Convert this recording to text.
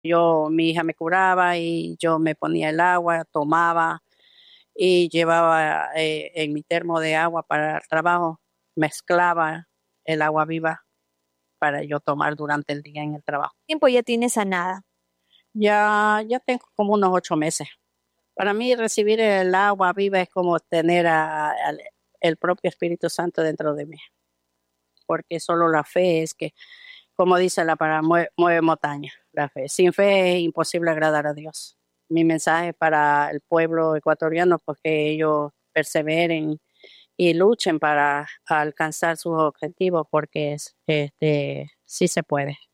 Mi hija me curaba y yo me ponía el agua, tomaba y llevaba en mi termo de agua para el trabajo, mezclaba el agua viva para yo tomar durante el día en el trabajo. Tiempo ya tienes sanada. Ya tengo como unos 8 meses. Para mí recibir el agua viva es como tener el propio Espíritu Santo dentro de mí, porque solo la fe es que, como dice la palabra, mueve montaña, la fe. Sin fe es imposible agradar a Dios. Mi mensaje para el pueblo ecuatoriano, pues que ellos perseveren y luchen para alcanzar sus objetivos, porque sí se puede.